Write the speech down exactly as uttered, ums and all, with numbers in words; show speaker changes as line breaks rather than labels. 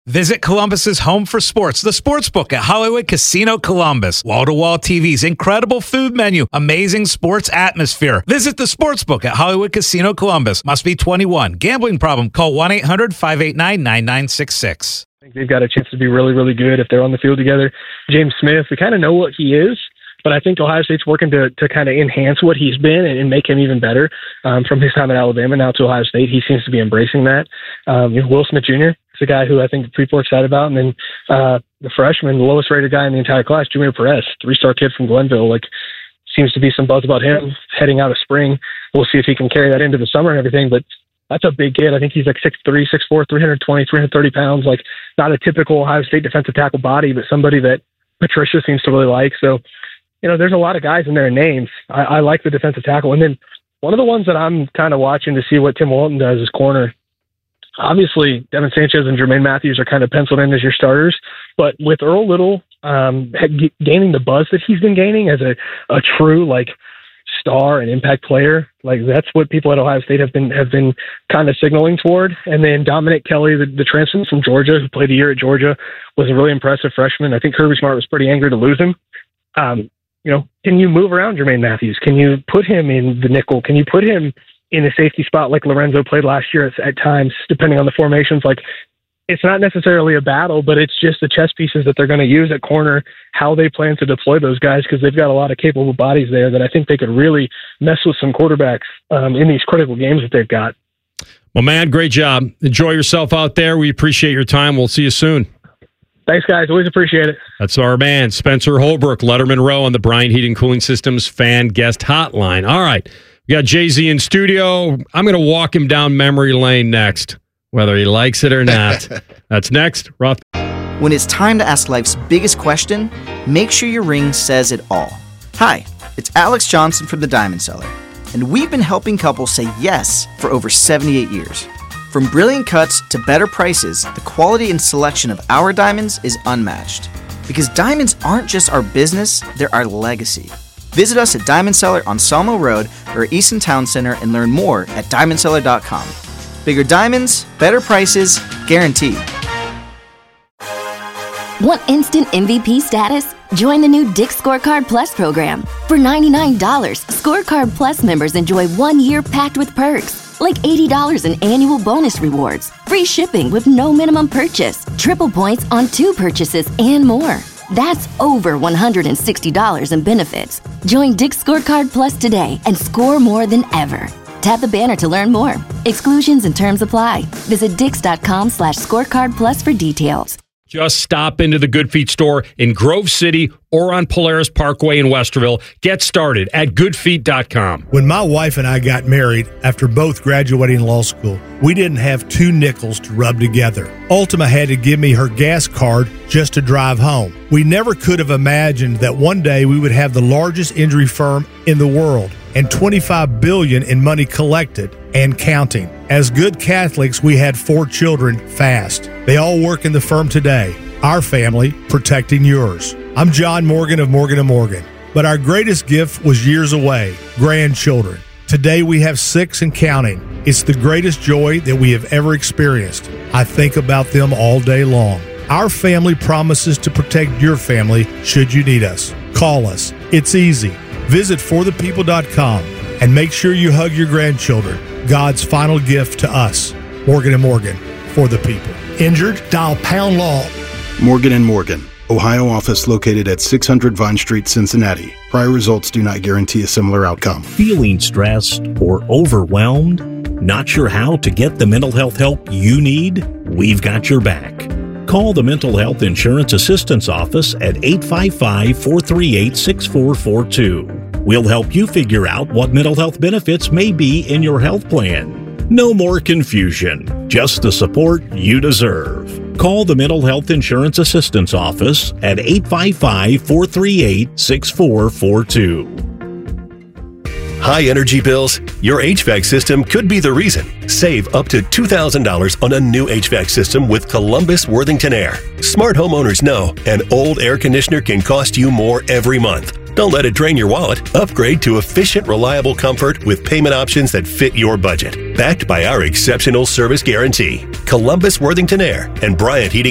Visit Columbus's home for sports, the Sportsbook at Hollywood Casino Columbus. Wall-to-wall T Vs, incredible food menu, amazing sports atmosphere. Visit the Sportsbook at Hollywood Casino Columbus. Must be twenty-one. Gambling problem? Call one eight hundred five eight nine nine nine six six.
I think they've got a chance to be really, really good if they're on the field together. James Smith, we kind of know what he is, but I think Ohio State's working to to kind of enhance what he's been and, and make him even better. Um, from his time at Alabama now to Ohio State, he seems to be embracing that. Um, you know, Will Smith Junior is a guy who I think people are excited about. And then uh, the freshman, the lowest rated guy in the entire class, Jameer Perez, three-star kid from Glenville, like seems to be some buzz about him heading out of spring. We'll see if he can carry that into the summer and everything, but that's a big kid. I think he's like six three, six four, three twenty, three thirty pounds, like not a typical Ohio State defensive tackle body, but somebody that Patricia seems to really like. So, you know, there's a lot of guys in their names. I, I like the defensive tackle. And then one of the ones that I'm kind of watching to see what Tim Walton does is corner. Obviously, Devin Sanchez and Jermaine Matthews are kind of penciled in as your starters, but with Earl Little um, gaining the buzz that he's been gaining as a, a true like star and impact player, like that's what people at Ohio State have been have been kind of signaling toward. And then Dominic Kelly, the, the transfer from Georgia, who played a year at Georgia, was a really impressive freshman. I think Kirby Smart was pretty angry to lose him. Um, you know, can you move around Jermaine Matthews? Can you put him in the nickel? Can you put him in a safety spot like Lorenzo played last year at, at times, depending on the formations? Like, it's not necessarily a battle, but it's just the chess pieces that they're going to use at corner, how they plan to deploy those guys, because they've got a lot of capable bodies there that I think they could really mess with some quarterbacks um, in these critical games that they've got.
Well, man, great job. Enjoy yourself out there. We appreciate your time. We'll see you soon.
Thanks, guys. Always appreciate it.
That's our man, Spencer Holbrook, Letterman Row on the Bryant Heating Cooling Systems fan guest hotline. All right. We got Jay-Z in studio. I'm going to walk him down memory lane next, whether he likes it or not. That's next. Roth.
When it's time to ask life's biggest question, make sure your ring says it all. Hi, it's Alex Johnson from The Diamond Seller, and we've been helping couples say yes for over seventy-eight years. From brilliant cuts to better prices, the quality and selection of our diamonds is unmatched. Because diamonds aren't just our business, they're our legacy. Visit us at Diamond Seller on Sawmill Road or Easton Town Center and learn more at diamond seller dot com. Bigger diamonds, better prices, guaranteed.
Want instant M V P status? Join the new Dick's Scorecard Plus program. For ninety-nine dollars, Scorecard Plus members enjoy one year packed with perks, like eighty dollars in annual bonus rewards, free shipping with no minimum purchase, triple points on two purchases, and more. That's over one hundred sixty dollars in benefits. Join Dick's Scorecard Plus today and score more than ever. Tap the banner to learn more. Exclusions and terms apply. Visit dix.com slash scorecard plus for details.
Just stop into the Good Feet store in Grove City or on Polaris Parkway in Westerville. Get started at good feet dot com.
When my wife and I got married, after both graduating law school, we didn't have two nickels to rub together. Ultima had to give me her gas card just to drive home. We never could have imagined that one day we would have the largest injury firm in the world and twenty-five billion dollars in money collected and counting. As good Catholics, we had four children fast. They all work in the firm today. Our family protecting yours. I'm John Morgan of Morgan and Morgan, but our greatest gift was years away, grandchildren. Today we have six and counting. It's the greatest joy that we have ever experienced. I think about them all day long. Our family promises to protect your family should you need us. Call us. It's easy. Visit for the people dot com and make sure you hug your grandchildren. God's final gift to us. Morgan and Morgan, for the people. Injured? Dial pound law.
Morgan and Morgan, Ohio office located at six hundred Vine Street, Cincinnati. Prior results do not guarantee a similar outcome.
Feeling stressed or overwhelmed? Not sure how to get the mental health help you need? We've got your back. Call the Mental Health Insurance Assistance Office at eight five five, four three eight, six four four two. We'll help you figure out what mental health benefits may be in your health plan. No more confusion, just the support you deserve. Call the Mental Health Insurance Assistance Office at eight five five, four three eight, six four four two.
High energy bills? Your H V A C system could be the reason. Save up to two thousand dollars on a new H V A C system with Columbus Worthington Air. Smart homeowners know an old air conditioner can cost you more every month. Don't let it drain your wallet. Upgrade to efficient, reliable comfort with payment options that fit your budget. Backed by our exceptional service guarantee. Columbus Worthington Air and Bryant Heating